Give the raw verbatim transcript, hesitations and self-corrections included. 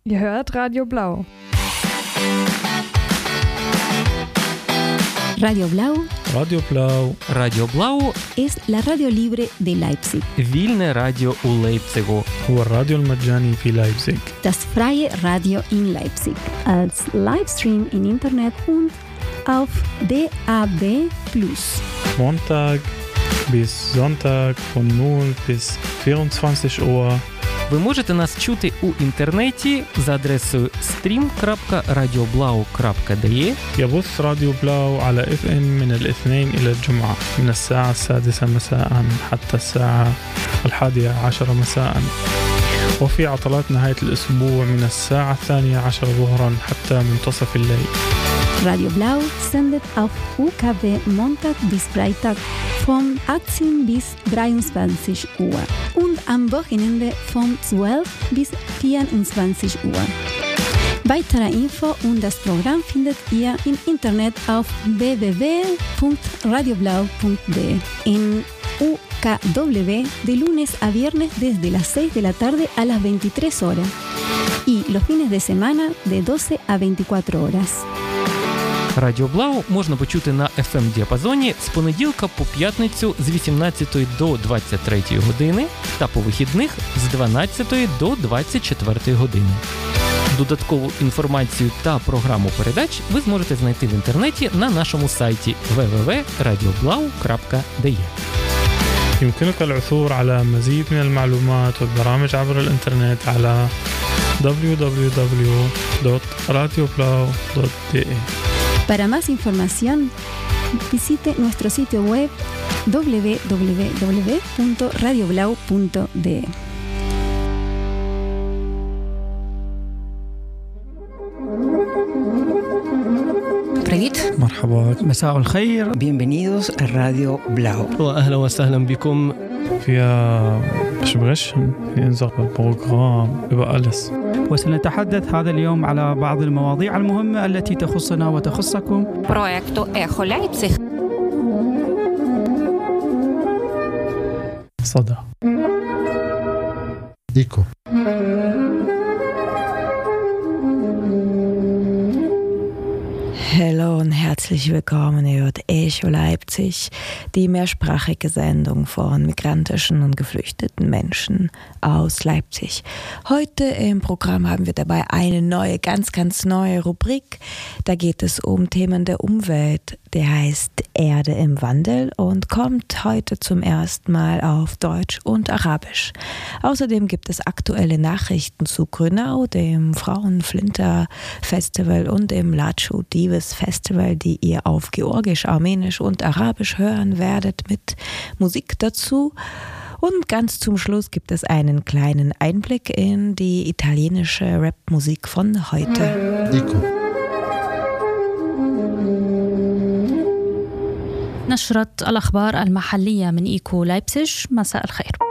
Ihr hört Radio Blau. Radio Blau. Radio Blau. Radio Blau es la radio libre de Leipzig. Вільне радіо у Лейпцигу. هو الراديو المجاني في لايبزيغ. Das freie Radio in Leipzig. Als Livestream im Internet und auf D A B plus. Montag bis Sonntag von null bis vierundzwanzig Uhr. Ви можете нас чути у інтернеті за адресою стрім крапка радіоблау крапка ди і. يبث راديو بلاو على اف ام من الاثنين إلى الجمعة من الساعة السادسة مساء حتى الساعة الحادية عشر مساء. وفي عطلات نهاية الأسبوع من الساعة الثانية عشر ظهرا حتى منتصف الليل. Radio Blau sendet auf U K W Montag bis Freitag von achtzehn bis dreiundzwanzig Uhr und am Wochenende von zwölf bis vierundzwanzig Uhr. Weitere Info und das Programm findet ihr im Internet auf w w w punto radioblau punto d e. En U K W de lunes a viernes desde las seis de la tarde a las veintitrés horas y los fines de semana de doce a veinticuatro horas. Радіо Блау можна почути на еф ем-діапазоні з понеділка по п'ятницю з вісімнадцятої до двадцять третьої години та по вихідних з дванадцятої до двадцять четвертої години. Додаткову інформацію та програму передач ви зможете знайти в інтернеті на нашому сайті дабл ю дабл ю дабл ю крапка радіоблау крапка ди і. يمكنك العثور على مزيد من المعلومات والبرامج عبر الإنترنت على دبليو دبليو دبليو دوت راديو بلاو دوت دي إي. Para más información, visite nuestro sitio web w w w punto radioblau punto d e. Привет. مرحبا. مساء الخير. Bienvenidos a Radio Blau. وأهلا وسهلا بكم. Wir sprechen in unserem Programm über alles. وسنتحدث هذا اليوم على بعض المواضيع المهمة التي تخصنا وتخصكم. Проекту Ехо Лейпциг. صدى. إيكو. Hallo und herzlich willkommen, ihr hört Echo Leipzig, die mehrsprachige Sendung von migrantischen und geflüchteten Menschen aus Leipzig. Heute im Programm haben wir dabei eine neue, ganz, ganz neue Rubrik. Da geht es um Themen der Umwelt. Der heißt Erde im Wandel und kommt heute zum ersten Mal auf Deutsch und Arabisch. Außerdem gibt es aktuelle Nachrichten zu Grünau, dem Frauenflinter-Festival und dem Latschu Dives Festival, die ihr auf Georgisch, Armenisch und Arabisch hören werdet mit Musik dazu. Und ganz zum Schluss gibt es einen kleinen Einblick in die italienische Rap-Musik von heute. إيكو. نشرة الأخبار المحلية من إيكو لايبزيج. مساء الخير.